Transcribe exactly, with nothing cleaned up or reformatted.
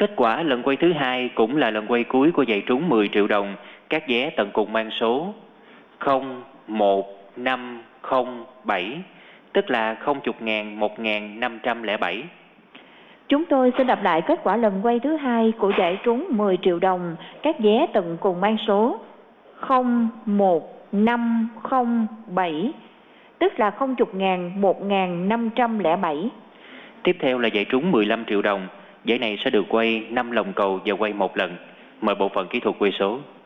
Kết quả lần quay thứ hai cũng là lần quay cuối của giải trúng mười triệu đồng, các vé tận cùng mang số không một năm không bảy, tức là không chục ngàn một ngàn năm trăm lẻ bảy. Chúng tôi xin đọc lại kết quả lần quay thứ hai của giải trúng mười triệu đồng, các vé tận cùng mang số không một năm không bảy, tức là không chục ngàn một ngàn năm trăm lẻ bảy. Tiếp theo là giải trúng mười lăm triệu đồng. Giải này sẽ được quay năm lòng cầu và quay một lần. Mời bộ phận kỹ thuật quay số.